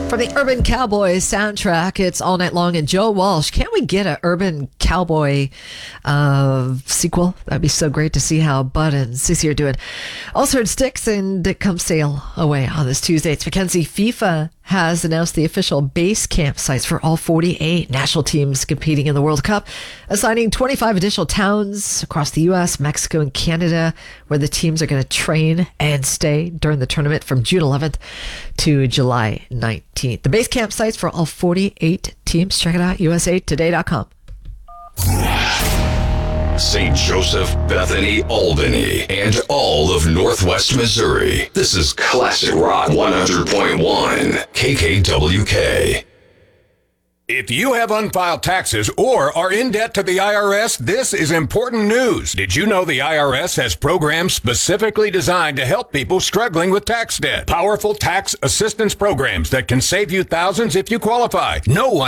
From the Urban Cowboy soundtrack, it's All Night Long and Joe Walsh. Can't we get an Urban Cowboy sequel? That'd be so great to see how Bud and Sissy are doing. Also heard Styx and Come Sail Away on this Tuesday. It's Mackenzie. FIFA has announced the official base camp sites for all 48 national teams competing in the World Cup, assigning 25 additional towns across the U.S., Mexico, and Canada, where the teams are going to train and stay during the tournament from June 11th to July 19th. The base camp sites for all 48 teams. Check it out, usatoday.com. St. Joseph, Bethany, Albany, and all of Northwest Missouri. This is Classic Rock 100.1 KKWK. If you have unfiled taxes or are in debt to the IRS, this is important news. Did you know the IRS has programs specifically designed to help people struggling with tax debt? Powerful tax assistance programs that can save you thousands if you qualify. No one